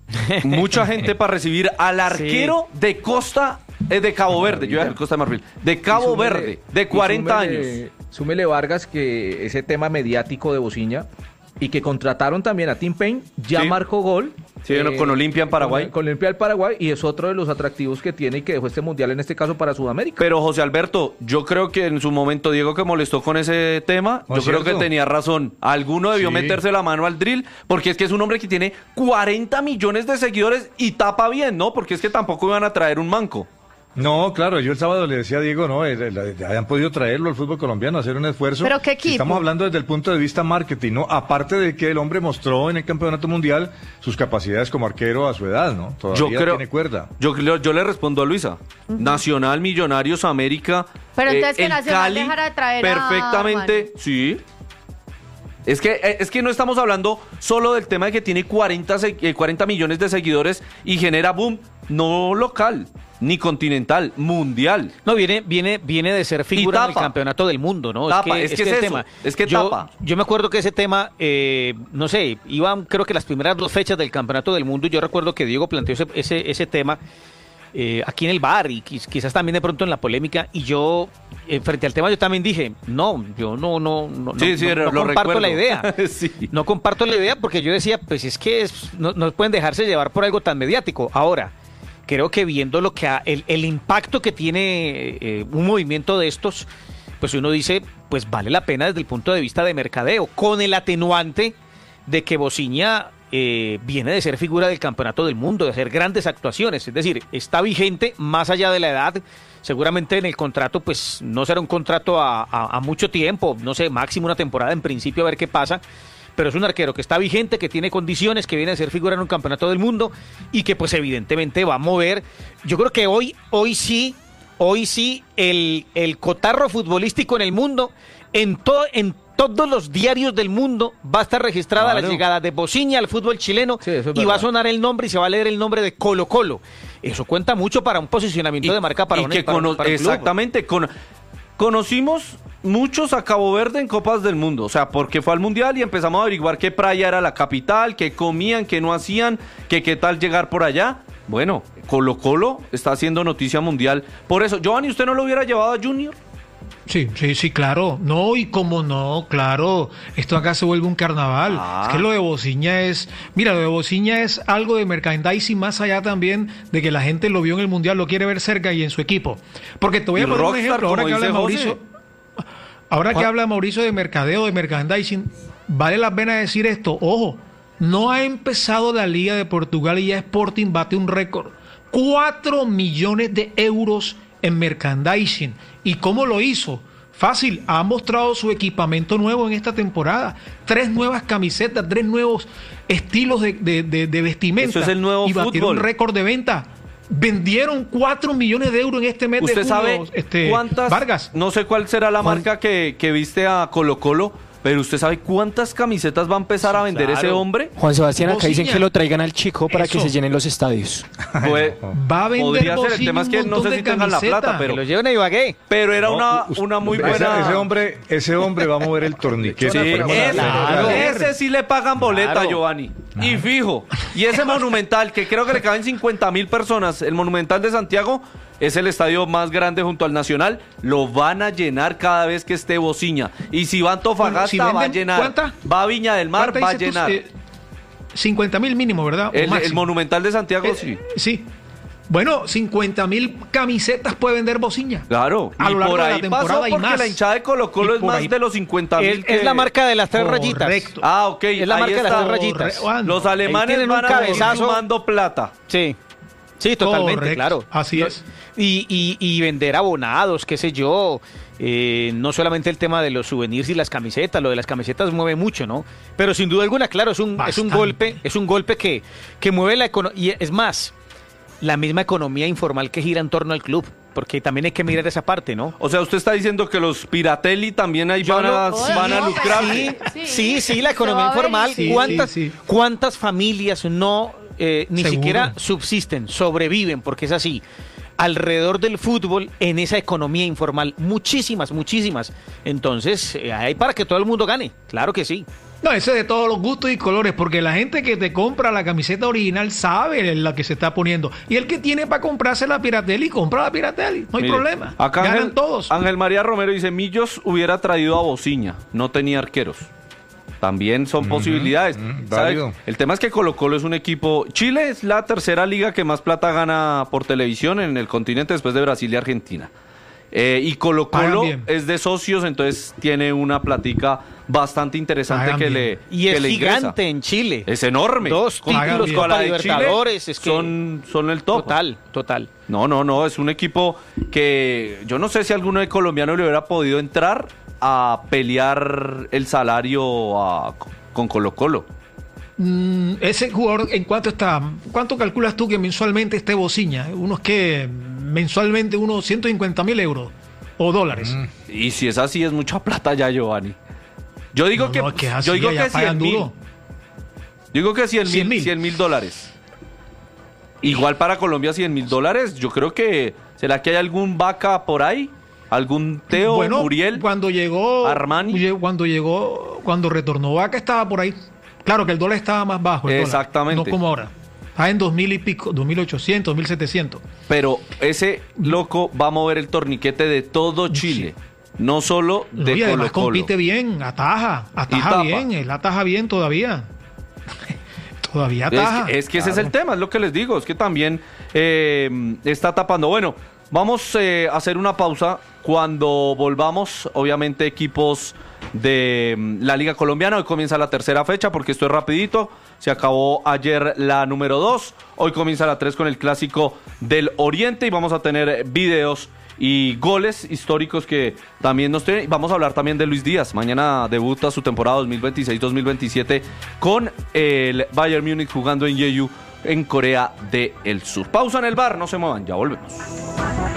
mucha gente para recibir al arquero de Cabo Verde, yo iba a decir Costa de Marfil, de Cabo Verde, de 40 años. Súmele Vargas que ese tema mediático de Bociña y que contrataron también a Tim Payne, ya marcó gol. Sí, con Olimpia en Paraguay. Con Olimpia del Paraguay, y es otro de los atractivos que tiene y que dejó este mundial, en este caso para Sudamérica. Pero José Alberto, yo creo que en su momento Diego, que molestó con ese tema, yo creo que tenía razón. Alguno debió meterse la mano al drill, porque es que es un hombre que tiene 40 millones de seguidores y tapa bien, ¿no? Porque es que tampoco iban a traer un manco. No, claro, yo el sábado le decía a Diego, no, hayan podido traerlo al fútbol colombiano, hacer un esfuerzo. ¿Pero qué equipo? Estamos hablando desde el punto de vista marketing, ¿no? Aparte de que el hombre mostró en el campeonato mundial sus capacidades como arquero a su edad, ¿no? Todavía tiene cuerda. Yo le respondo a Luisa. Nacional, Millonarios, América, pero entonces que el Nacional Cali, dejara de traer perfectamente, sí. Es que no estamos hablando solo del tema de que tiene 40 millones de seguidores y genera boom, no local, ni continental, mundial. No, viene de ser figura en el campeonato del mundo, ¿no? Tapa, es que es el eso, tema. es que tapa. Yo me acuerdo que ese tema, no sé, iban creo que las primeras 2 fechas del campeonato del mundo, y yo recuerdo que Diego planteó ese tema aquí en el bar y quizás también de pronto en la polémica, y yo frente al tema yo también dije, no comparto la idea. Sí. No comparto la idea, porque yo decía, pues es que no pueden dejarse llevar por algo tan mediático. Ahora, creo que viendo el impacto que tiene un movimiento de estos, pues uno dice, pues vale la pena desde el punto de vista de mercadeo, con el atenuante de que Bociña viene de ser figura del campeonato del mundo, de hacer grandes actuaciones, es decir, está vigente más allá de la edad. Seguramente en el contrato, pues no será un contrato a mucho tiempo, no sé, máximo una temporada en principio, a ver qué pasa. Pero es un arquero que está vigente, que tiene condiciones, que viene a ser figura en un campeonato del mundo y que pues evidentemente va a mover. Yo creo que hoy sí el cotarro futbolístico en el mundo, en todos los diarios del mundo va a estar registrada la llegada de Bociña al fútbol chileno, y va a sonar el nombre y se va a leer el nombre de Colo Colo. Eso cuenta mucho para un posicionamiento de marca para un club. Exactamente, conocimos muchos a Cabo Verde en Copas del Mundo, o sea, porque fue al Mundial y empezamos a averiguar qué playa era la capital, qué comían, qué no hacían, qué tal llegar por allá. Bueno, Colo Colo está haciendo noticia mundial. Por eso, Giovanni, ¿usted no lo hubiera llevado a Junior? Sí, claro. No, y cómo no, claro. Esto acá se vuelve un carnaval. Es que lo de Bociña lo de Bociña es algo de merchandising, más allá también de que la gente lo vio en el Mundial, lo quiere ver cerca y en su equipo. Porque te voy a poner un ejemplo, ahora que habla Mauricio de mercadeo, de merchandising, vale la pena decir esto. Ojo, no ha empezado la Liga de Portugal y ya Sporting bate un récord. 4 millones de euros en merchandising. ¿Y cómo lo hizo? Fácil, ha mostrado su equipamiento nuevo en esta temporada. 3 nuevas camisetas, 3 nuevos estilos de vestimenta. Eso es el nuevo fútbol. Y batieron un récord de venta. Vendieron 4 millones de euros en este mes de junio. ¿Usted sabe cuántas? Vargas. No sé cuál será la marca que viste a Colo Colo, pero ¿usted sabe cuántas camisetas va a empezar a vender ese hombre? Juan Sebastián, acá dicen que lo traigan al Chico para que se llenen los estadios. Pues, va a vender podría ser. El tema es que no sé si tengan la plata, pero lo llevan a Ibagué. Pero era una muy buena. Ese hombre va a mover el torniquete. Sí, ese sí le pagan boleta, Giovanni. Y fijo. Y ese Monumental, que creo que le caben 50.000 personas, el Monumental de Santiago, es el estadio más grande junto al Nacional. Lo van a llenar cada vez que esté Bociña. Y si va a Antofagasta, va a llenar. ¿Cuánta? Va a Viña del Mar, va a llenar. 50.000 mínimo, ¿verdad? El Monumental de Santiago, sí. Sí. Bueno, 50.000 camisetas puede vender Bociña. Claro. A lo largo por de la ahí temporada pasó, porque más. la hinchada de Colo Colo es más de los 50.000. Es la marca de las 3 rayitas. Correcto. Ok. Es la marca de las 3 rayitas. Los alemanes van a venir sumando plata. Sí, totalmente, correcto. Claro. Así es. Y vender abonados, qué sé yo. No solamente el tema de los souvenirs y las camisetas, lo de las camisetas mueve mucho, ¿no? Pero sin duda alguna, claro, es un golpe que mueve la economía. Y es más, la misma economía informal que gira en torno al club, porque también hay que mirar esa parte, ¿no? O sea, usted está diciendo que los Piratelli también ahí van a lucrar. Sí, la economía informal. ¿Cuántas familias no ni siquiera subsisten, sobreviven, porque es así, alrededor del fútbol en esa economía informal? Muchísimas. Entonces, hay para que todo el mundo gane, claro que sí. No, ese es de todos los gustos y colores, porque la gente que te compra la camiseta original sabe la que se está poniendo. Y el que tiene para comprarse la Piratelli, compra la Piratelli, no hay Mire, problema. Acá Ganan todos. Ángel María Romero dice, Millos hubiera traído a Bociña, no tenía arqueros. También son posibilidades. válido. El tema es que Colo-Colo es un equipo... Chile es la tercera liga que más plata gana por televisión en el continente después de Brasil y Argentina. Y Colo-Colo es de socios, entonces tiene una platica bastante interesante que le Y es que le gigante ingresa. en Chile. Es enorme. 2 títulos, Con la Copa de Libertadores. Chile Es que son el top. Total. No, es un equipo que yo no sé si alguno de colombiano le hubiera podido entrar a pelear el salario con Colo-Colo. Ese jugador, ¿en cuánto está? ¿Cuánto calculas tú que mensualmente esté Bociña? Unos que mensualmente unos 150.000 euros o dólares. Y si es así, es mucha plata ya, Giovanni. Yo digo No, que, no, es que es así, yo digo ya que pagan 100.000. duro. Digo que 100.000. 100.000 dólares. Igual para Colombia 100.000 dólares. Yo creo que, ¿será que hay algún Vaca por ahí? ¿Algún Teo, Bueno, Muriel? cuando llegó Armani. Cuando retornó Vaca estaba por ahí. Claro que el dólar estaba más bajo. El Exactamente. dólar, no como ahora. Está en 2.000 y pico, 2.800, 2.700. Pero ese loco va a mover el torniquete de todo Chile. No solo de Y además Colo-Colo. compite bien, ataja tapa. bien, él ataja bien todavía. Todavía ataja. Es que ese es el tema, es lo que les digo, es que también está tapando. Bueno, vamos a hacer una pausa. Cuando volvamos, obviamente equipos de la Liga Colombiana, hoy comienza la tercera fecha porque esto es rapidito, se acabó ayer la número 2, hoy comienza la 3 con el Clásico del Oriente y vamos a tener videos y goles históricos que también nos tienen. Vamos a hablar también de Luis Díaz. Mañana debuta su temporada 2026-2027 con el Bayern Múnich jugando en Jeju, en Corea del Sur. Pausa en el bar, no se muevan, ya volvemos.